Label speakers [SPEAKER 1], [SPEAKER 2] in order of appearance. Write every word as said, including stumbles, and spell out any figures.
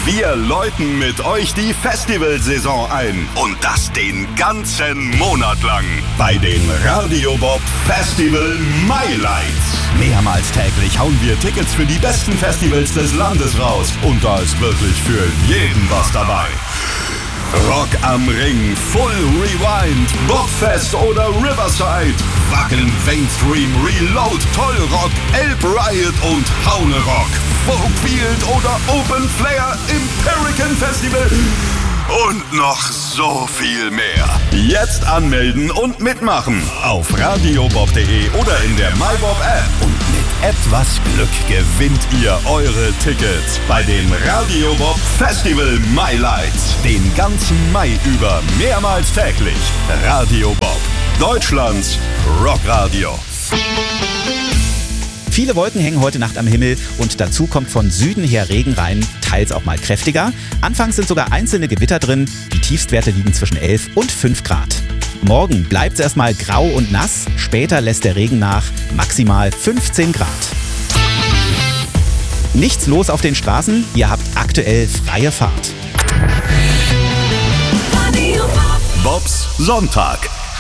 [SPEAKER 1] Wir läuten mit euch die Festivalsaison ein. Und das den ganzen Monat lang. Bei den Radio Bob Festival Highlights. Mehrmals täglich hauen wir Tickets für die besten Festivals des Landes raus. Und da ist wirklich für jeden was dabei. Rock am Ring, Full Rewind, Bobfest oder Riverside, Wacken, Mainstream, Reload, Tollrock, Elb Riot und Haune Rock, Folkfield oder Open Flair im Perican Festival und noch so viel mehr. Jetzt anmelden und mitmachen auf radiobob punkt de oder in der MyBob-App. Und mit etwas Glück gewinnt ihr eure Tickets bei den Radio Bob Festival Highlights. Den ganzen Mai über, mehrmals täglich. Radio Bob, Deutschlands Rockradio.
[SPEAKER 2] Viele Wolken hängen heute Nacht am Himmel und dazu kommt von Süden her Regen rein, teils auch mal kräftiger. Anfangs sind sogar einzelne Gewitter drin, die Tiefstwerte liegen zwischen elf und fünf Grad. Morgen bleibt es erstmal grau und nass, später lässt der Regen nach, maximal fünfzehn Grad. Nichts los auf den Straßen, ihr habt aktuell freie Fahrt.
[SPEAKER 1] Bobs Sonntag.